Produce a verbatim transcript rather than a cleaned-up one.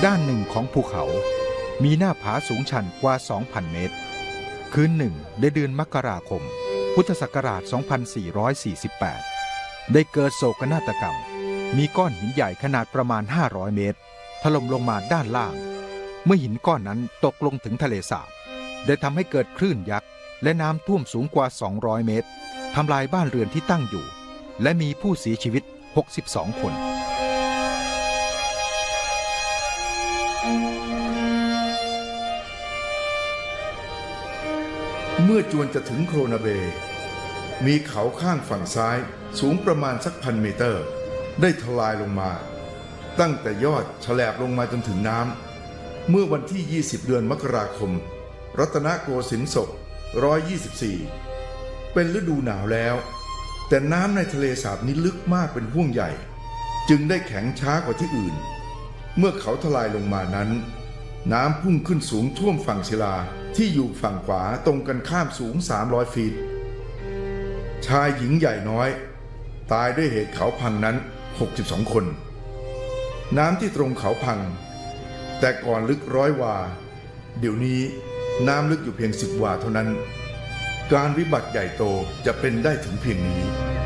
ด้านหนึ่งของภูเขามีหน้าผาสูงชันกว่า สองพัน เมตรคืนหนึ่งในเดือนมกราคมพุทธศักราช สองพันสี่ร้อยสี่สิบแปด ได้เกิดโศกนาฏกรรมมีก้อนหินใหญ่ขนาดประมาณ ห้าร้อย เมตรถล่มลงมาด้านล่างเมื่อหินก้อนนั้นตกลงถึงทะเลสาบได้ทำให้เกิดคลื่นยักษ์และน้ำท่วมสูงกว่า สองร้อย เมตรทำลายบ้านเรือนที่ตั้งอยู่และมีผู้เสียชีวิต หกสิบสอง คนเมื่อจวนจะถึงโครนาเบย์มีเขาข้างฝั่งซ้ายสูงประมาณสักพันเมตรได้ทลายลงมาตั้งแต่ยอดแฉลบลงมาจนถึงน้ำเมื่อวันที่ยี่สิบเดือนมกราคมรัตนโกสินทร์ศกหนึ่งร้อยยี่สิบสี่เป็นฤดูหนาวแล้วแต่น้ำในทะเลสาบนี้ลึกมากเป็นห่วงใหญ่จึงได้แข็งช้ากว่าที่อื่นเมื่อเขาทลายลงมานั้นน้ำพุ่งขึ้นสูงท่วมฝั่งศิลาที่อยู่ฝั่งขวาตรงกันข้ามสูงสามร้อยฟีตชายหญิงใหญ่น้อยตายด้วยเหตุเขาพังนั้นหกสิบสองคนน้ำที่ตรงเขาพังแต่ก่อนลึกร้อยวาเดี๋ยวนี้น้ำลึกอยู่เพียงสิบวาเท่านั้นการวิบัติใหญ่โตจะเป็นได้ถึงเพียงนี้